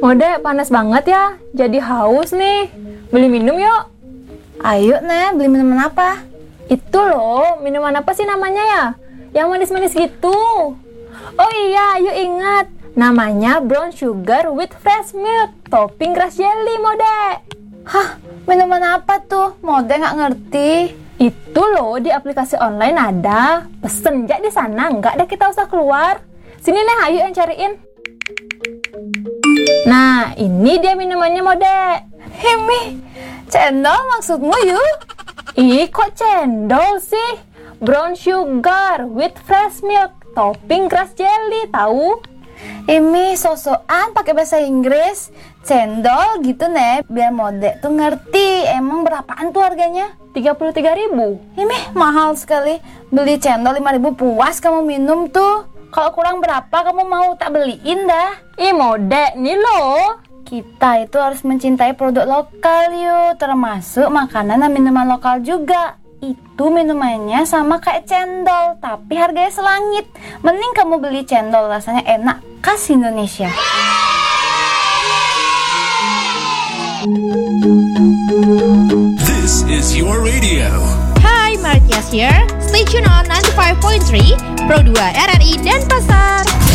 Mode panas banget ya, jadi haus nih. Beli minum yuk. Ayo Nek, beli minuman apa? Itu loh, minuman apa sih namanya ya? Yang manis-manis gitu. Oh iya, yuk ingat. Namanya brown sugar with fresh milk, topping grass jelly Mode. Hah, minuman apa tuh? Mode nggak ngerti. Itu loh, di aplikasi online ada. Pesen aja di sana, nggak deh kita usah keluar. Sini nih, ayo yang cariin. Nah, ini dia minumannya Mode. Himi, cendol maksudmu yuk? Ih, kok cendol sih? Brown sugar with fresh milk, topping grass jelly, tahu? Imi sosokan pakai bahasa Inggris. Cendol gitu Nek, biar Mode tuh ngerti. Emang berapaan tuh harganya? 33.000. Imi mahal sekali. Beli cendol 5.000 puas kamu minum tuh. Kalau kurang berapa kamu mau tak beliin dah. Ih Mode, nih loh. Kita itu harus mencintai produk lokal yuk, termasuk makanan dan minuman lokal juga. Itu minumannya sama kayak cendol, tapi harganya selangit. Mending kamu beli cendol, rasanya enak, khas Indonesia. This is your radio. Hai, Martias here. Stay tune on 95.3 Pro 2 RRI Denpasar.